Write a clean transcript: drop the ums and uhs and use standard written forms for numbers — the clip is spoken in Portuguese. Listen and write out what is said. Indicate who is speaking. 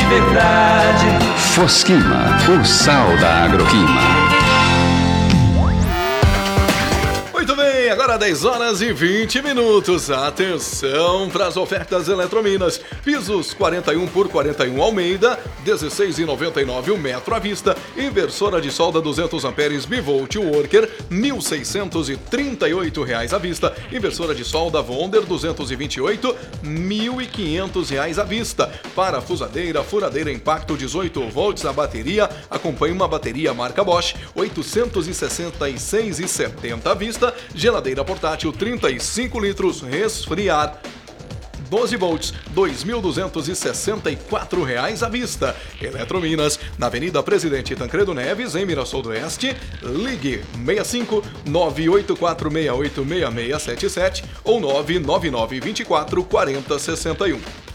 Speaker 1: verdade.
Speaker 2: Fosquima, o sal da agroquima.
Speaker 3: Muito bem, agora 10 horas e 20 minutos. Atenção para as ofertas Eletrominas. Pisos 41 por 41 Almeida, 16,99 o metro à vista. Inversora de solda 200 amperes Bivolt Worker, R$ 1.638 à vista. Inversora de solda Wonder 228, R$ 1.500 à vista. Parafusadeira, furadeira impacto 18 volts a bateria. Acompanhe uma bateria marca Bosch, R$ 866,70 à vista. Geladeira portátil 35 litros, resfriar 12 volts, R$ 2.264 à vista. Eletrominas, na Avenida Presidente Tancredo Neves, em Mirassol do Oeste. Ligue 65 984686677 ou 99924 4061.